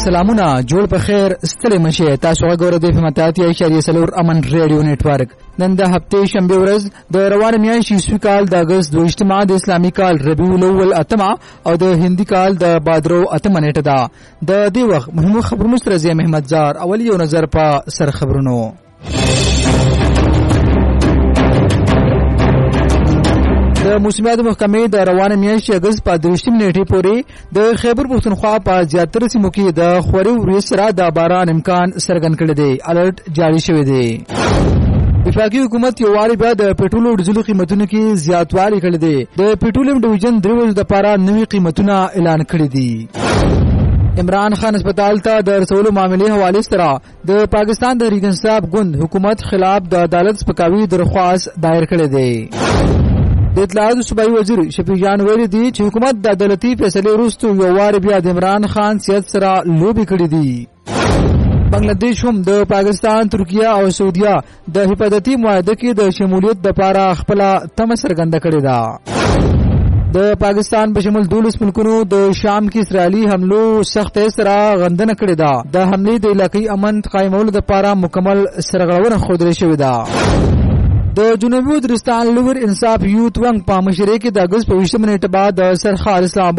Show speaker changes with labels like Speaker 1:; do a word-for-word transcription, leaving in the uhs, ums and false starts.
Speaker 1: سلامونه جوړ په خیر ستړي مشه تاسو غوړه د فهمتاتي اشاریه سلور امن ریډیو نتورک نن د هفته شنبه ورځ د روان میاشتې عیسوي کال د اگست دوه ماه د اسلامي کال ربیع الاول اتمه او د هندي کال د بادرو اتمه نیټه ده د دې وخت مهمو خبرونو سره زه محمد زار اول یو نظر په سر خبرونو د موسمیات محکمې د روان میاشتې اگست په دریشتم نیټې پورې د خیبر پښتونخوا په زیاتره سیمو کې د خوري وریځ سره د باران امکان څرګند کړی دی الرټ جاری شوی دی وفاقي حکومت یو واری بیا د پټرول او ډیزل قیمتونو کې زیاتوالی کړی دی د پټرولیم ډیویژن درې ورځې لپاره نوي قیمتونه اعلان کړي دي عمران خان هسپتال ته د رسولو معاملې حواله سره د پاکستان د ریګن صاحب ګوند حکومت خلاف د عدالت سپکاوي درخواست دایر کړی دی د اطلاعاتو صوبایي وزیر شفیع جان ویلي دي چې حکومت د عدالتي فیصلې وروسته یو وار بیا د عمران خان سیاست سره لوبې کړې دي بنگلاديش هم د پاکستان ترکیه او سعودیا د حفاظتي معاهده کې د شمولیت لپاره خپل تمه څرګنده کړې ده د پاکستان په شمول دولس ملکونو د شام کې اسرائیلي حملو سخت سره غندنه کړې ده د حملې د علاقې امن قائمولو لپاره مکمل سرغړونه خوندل شوې ده د جنوبي وزیرستان لور انصاف یوت ونګ په مشرۍ کې د اگست په ویشتمه نیټه بعد د سرخال اسلام